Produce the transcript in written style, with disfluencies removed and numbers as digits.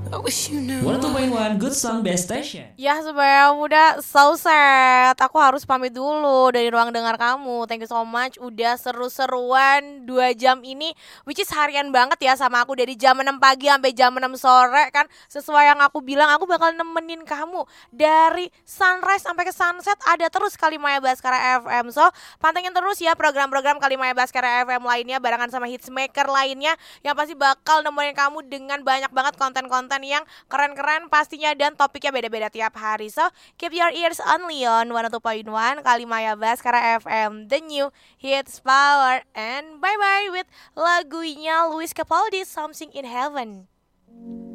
I wish you knew. 102.1 Good Song Best Station. Ya sebenarnya udah so sad. Aku harus pamit dulu dari ruang dengar kamu. Thank you so much udah seru-seruan 2 jam ini, which is harian banget ya sama aku dari jam 6 pagi sampai jam 6 sore kan. Sesuai yang aku bilang, aku bakal nemenin kamu dari sunrise sampai ke sunset, ada terus Kalimaya Baskara FM. So pantengin terus ya program-program Kalimaya Baskara FM lainnya barengan sama hitsmaker lainnya yang pasti bakal nemenin kamu dengan banyak banget konten-konten yang keren-keren pastinya dan topiknya beda-beda tiap hari. So keep your ears only on 102.1 Kalimaya Baskara FM, the new hits power. And bye-bye with lagunya Luis Capaldi, Something in Heaven.